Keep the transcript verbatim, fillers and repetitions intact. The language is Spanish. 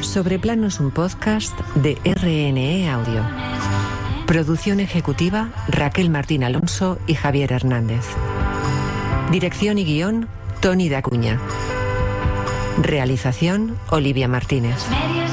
Sobreplano es un podcast de R N E Audio. Producción ejecutiva Raquel Martín Alonso y Javier Hernández. Dirección y guión Tony de Acuña. Realización Olivia Martínez.